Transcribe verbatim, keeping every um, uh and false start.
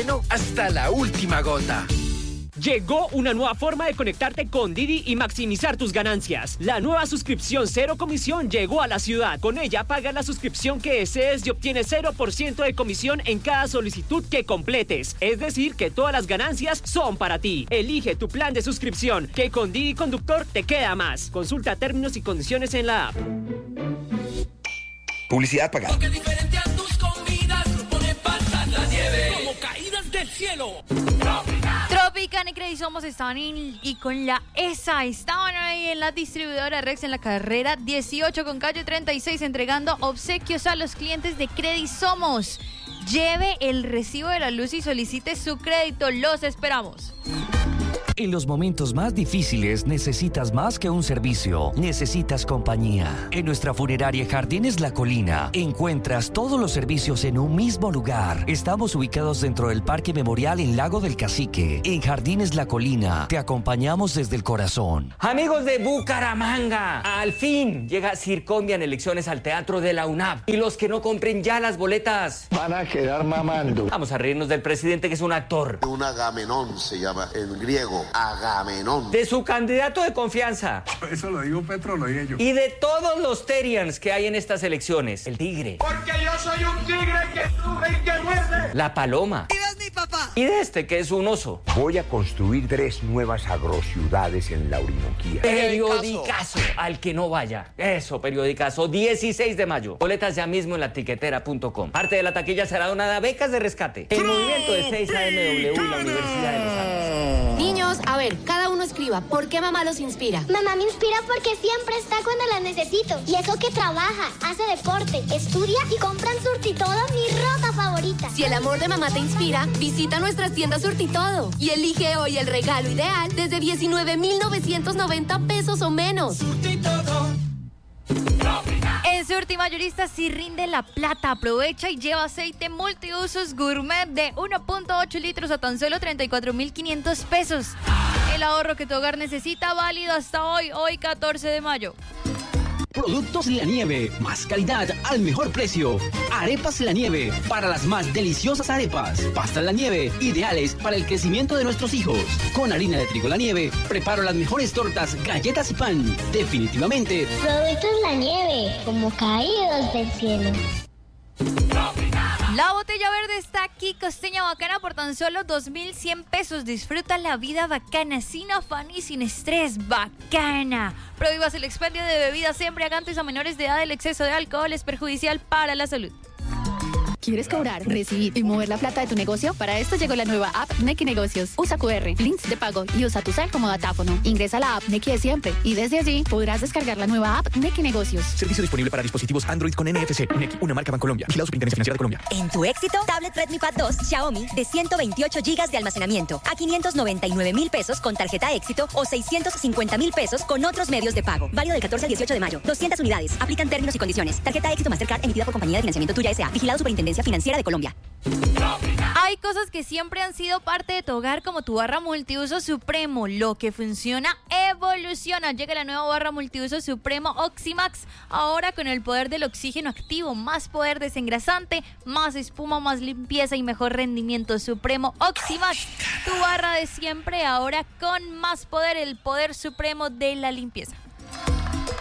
bueno hasta la última gota. Llegó una nueva forma de conectarte con Didi y maximizar tus ganancias. La nueva suscripción cero comisión llegó a la ciudad. Con ella pagas la suscripción que desees y obtienes cero por ciento de comisión en cada solicitud que completes. Es decir, que todas las ganancias son para ti. Elige tu plan de suscripción, que con Didi Conductor te queda más. Consulta términos y condiciones en la app. Publicidad pagada. Porque diferente a tus comidas, pone pasas la nieve como caídas del cielo. Tropicana y Credisomos estaban en, y con la E S A estaban ahí en la distribuidora Rex en la carrera dieciocho con calle treinta y seis entregando obsequios a los clientes de Credisomos. Lleve el recibo de la luz y solicite su crédito. Los esperamos. En los momentos más difíciles necesitas más que un servicio, necesitas compañía. En nuestra funeraria Jardines La Colina encuentras todos los servicios en un mismo lugar. Estamos ubicados dentro del Parque Memorial en Lago del Cacique. En Jardines La Colina te acompañamos desde el corazón. Amigos de Bucaramanga, al fin llega Circondia en elecciones al Teatro de la UNAP. Y los que no compren ya las boletas van a quedar mamando. Vamos a reírnos del presidente, que es un actor. Un Agamenón se llama en griego. Agamenón. De su candidato de confianza. Eso lo digo Petro, lo dije yo. Y de todos los Terians que hay en estas elecciones. El tigre. Porque yo soy un tigre que sube y que muerde. La paloma. Y es mi papá. Y de este, que es un oso. Voy a construir tres nuevas agrociudades en la Orinoquía. Periodicazo al que no vaya. Eso, periodicazo. dieciséis de mayo. Boletas ya mismo en la tiquetera punto com. Parte de la taquilla será donada a becas de rescate. El movimiento de seis A M W y la Universidad de los Andes. Niños, a ver, cada uno escriba. ¿Por qué mamá los inspira? Mamá me inspira porque siempre está cuando la necesito. Y eso que trabaja, hace deporte, estudia y compra en Surtitodo mi ropa favorita. Si el amor de mamá te inspira, visita nuestras tiendas Surtitodo y elige hoy el regalo ideal desde diecinueve mil novecientos noventa pesos o menos. Surtitodo. En Surti Mayorista si rinde la plata. Aprovecha y lleva aceite multiusos gourmet de uno punto ocho litros a tan solo treinta y cuatro mil quinientos pesos. El ahorro que tu hogar necesita, válido hasta hoy, hoy catorce de mayo. Productos La Nieve, más calidad al mejor precio. Arepas La Nieve, para las más deliciosas arepas. Pastas La Nieve, ideales para el crecimiento de nuestros hijos. Con harina de trigo La Nieve, preparo las mejores tortas, galletas y pan. Definitivamente. Productos La Nieve, como caídos del cielo. La botella verde está aquí, costeña bacana, por tan solo dos mil cien pesos. Disfruta la vida bacana, sin afán y sin estrés. Bacana. Prohíbas el expendio de bebidas embriagantes a menores de edad. El exceso de alcohol es perjudicial para la salud. ¿Quieres cobrar, recibir y mover la plata de tu negocio? Para esto llegó la nueva app Nequi Negocios. Usa cu erre, links de pago y usa tu cel como datáfono. Ingresa a la app Nequi de siempre y desde allí podrás descargar la nueva app Nequi Negocios. Servicio disponible para dispositivos Android con N F C. Nequi, una marca Bancolombia. Vigilado Superintendencia Financiera de Colombia. En tu éxito, tablet Redmi Pad dos Xiaomi de ciento veintiocho gigas de almacenamiento a quinientos noventa y nueve mil pesos con tarjeta éxito o seiscientos cincuenta mil pesos con otros medios de pago. Válido del catorce al dieciocho de mayo. doscientas unidades. Aplican términos y condiciones. Tarjeta éxito Mastercard emitida por Compañía de Financiamiento Tuya S A. Vigilado Superintendencia Financiera de Colombia. Hay cosas que siempre han sido parte de tu hogar, como tu barra multiuso Supremo. Lo que funciona evoluciona. Llega la nueva barra multiuso Supremo Oximax, ahora con el poder del oxígeno activo, más poder desengrasante, más espuma, más limpieza y mejor rendimiento. Supremo Oximax, tu barra de siempre, ahora con más poder, el poder supremo de la limpieza.